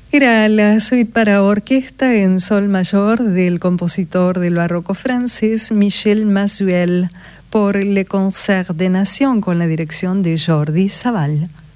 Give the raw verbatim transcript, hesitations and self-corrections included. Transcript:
Era la suite para orquesta en sol mayor del compositor del barroco francés Michel Mazuel por Le Concert des Nations con la dirección de Jordi Savall.